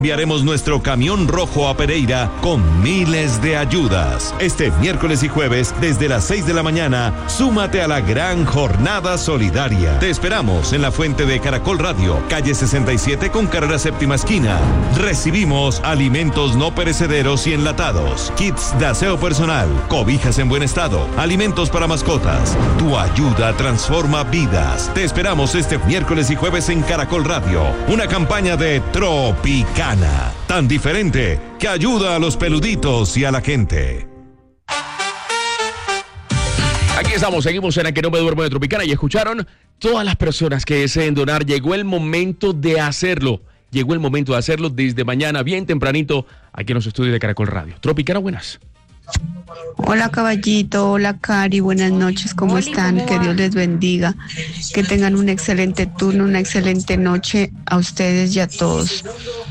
Enviaremos nuestro camión rojo a Pereira con miles de ayudas. Este miércoles y jueves, desde las 6 de la mañana, súmate a la gran jornada solidaria. Te esperamos en la fuente de Caracol Radio, calle 67 con carrera séptima esquina. Recibimos alimentos no perecederos y enlatados, kits de aseo personal, cobijas en buen estado, alimentos para mascotas. Tu ayuda transforma vidas. Te esperamos este miércoles y jueves en Caracol Radio. Una campaña de Tropicana, tan diferente que ayuda a los peluditos y a la gente. Aquí estamos, seguimos en A Que No Me Duermo de Tropicana y escucharon todas las personas que deseen donar. Llegó el momento de hacerlo. Llegó el momento de hacerlo desde mañana, bien tempranito, aquí en los estudios de Caracol Radio. Tropicana, buenas. Hola Caballito, hola Cari, buenas noches, ¿cómo están? Que Dios les bendiga, que tengan un excelente turno, una excelente noche a ustedes y a todos.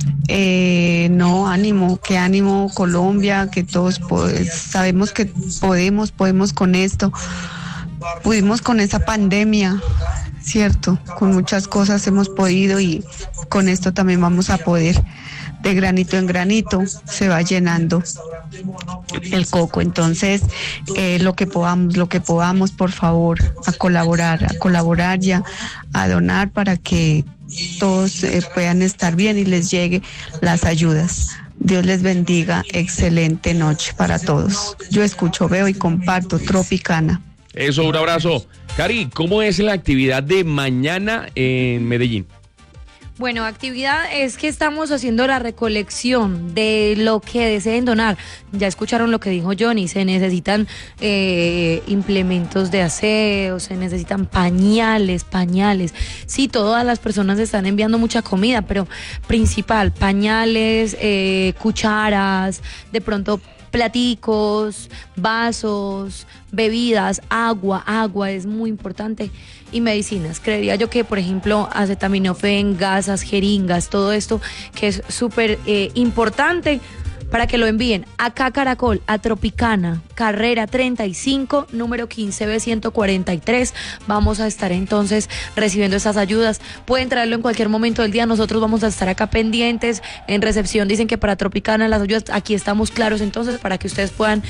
No, ánimo, que ánimo Colombia, que todos sabemos que podemos con esto, pudimos con esa pandemia, cierto, con muchas cosas hemos podido y con esto también vamos a poder. De granito en granito se va llenando el coco. Entonces, lo que podamos, por favor, a colaborar ya, a donar para que todos puedan estar bien y les llegue las ayudas. Dios les bendiga, excelente noche para todos. Yo escucho, veo y comparto Tropicana. Eso, un abrazo. Cari, ¿cómo es la actividad de mañana en Medellín? Bueno, actividad es que estamos haciendo la recolección de lo que deseen donar. Ya escucharon lo que dijo Johnny, se necesitan implementos de aseo, se necesitan pañales. Sí, todas las personas están enviando mucha comida, pero principal, pañales, cucharas, de pronto platicos, vasos, bebidas, agua es muy importante, y medicinas. Creería yo que, por ejemplo, acetaminofén, gasas, jeringas, todo esto que es súper importante para que lo envíen acá Caracol, a Tropicana, carrera 35, número 15B143. Vamos a estar entonces recibiendo esas ayudas. Pueden traerlo en cualquier momento del día. Nosotros vamos a estar acá pendientes. En recepción dicen que para Tropicana las ayudas, aquí estamos claros entonces para que ustedes puedan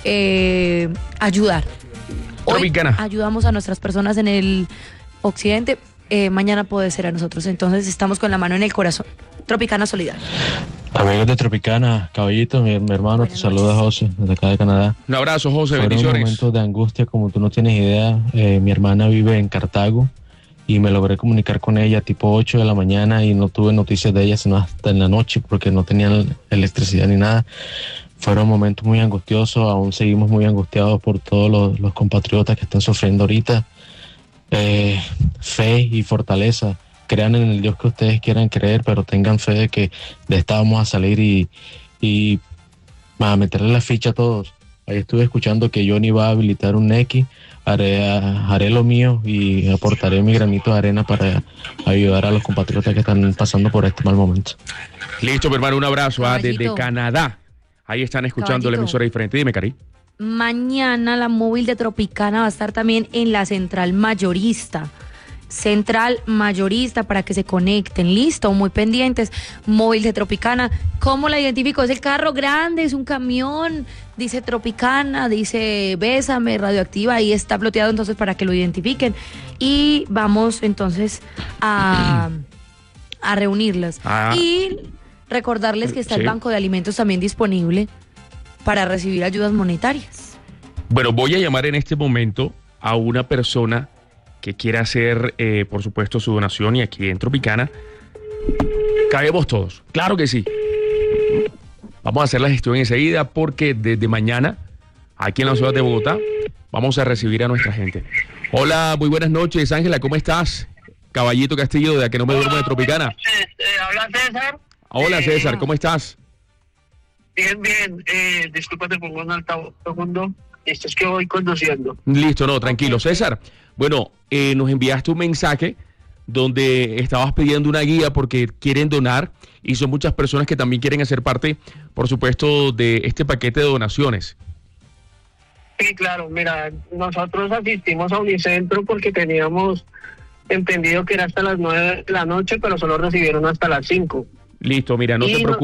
ayudar. Hoy Tropicana. Ayudamos a nuestras personas en el occidente. Mañana puede ser a nosotros. Entonces estamos con la mano en el corazón. Tropicana Solidaria. Amigos de Tropicana, Caballito, mi hermano, te saluda José, desde acá de Canadá. Un abrazo, José, Fueron bendiciones. momentos de angustia, como tú no tienes idea. Mi hermana vive en Cartago y me logré comunicar con ella tipo 8 de la mañana y no tuve noticias de ella sino hasta en la noche porque no tenían electricidad ni nada. Fueron momentos muy angustiosos, aún seguimos muy angustiados por todos los compatriotas que están sufriendo ahorita. Fe y fortaleza. Crean en el Dios que ustedes quieran creer, pero tengan fe de que de esta vamos a salir y a meterle la ficha a todos. Ahí estuve escuchando que Johnny va a habilitar un X, haré lo mío y aportaré mi granito de arena para ayudar a los compatriotas que están pasando por este mal momento. Listo, mi hermano, un abrazo desde Canadá. Ahí están escuchando la emisora diferente. Dime, Cari. Mañana la móvil de Tropicana va a estar también en la central mayorista. Para que se conecten, listo, muy pendientes. Móvil de Tropicana, ¿cómo la identifico? Es el carro grande, es un camión, dice Tropicana, dice Bésame, Radioactiva, ahí está ploteado entonces para que lo identifiquen. Y vamos entonces a reunirlas. Y recordarles que está el Banco de Alimentos también disponible para recibir ayudas monetarias. Bueno, voy a llamar en este momento a una persona que quiera hacer, por supuesto, su donación, y aquí en Tropicana cabemos todos. Claro que sí. Vamos a hacer la gestión enseguida porque desde mañana, aquí en la ciudad de Bogotá, vamos a recibir a nuestra gente. Hola, muy buenas noches, Ángela, ¿cómo estás? Caballito Castillo, de A Que No Me Duermo de Tropicana. Habla César. Hola, César, ¿cómo estás? Bien. Disculpa, te pongo un altavoz segundo. Esto es que voy conduciendo. Listo, no, tranquilo. César, bueno, nos enviaste un mensaje donde estabas pidiendo una guía porque quieren donar y son muchas personas que también quieren hacer parte, por supuesto, de este paquete de donaciones. Sí, claro, mira, nosotros asistimos a Unicentro porque teníamos entendido que era hasta las 9 de la noche, pero solo recibieron hasta las 5. Listo, mira, no Y te no- preocupes.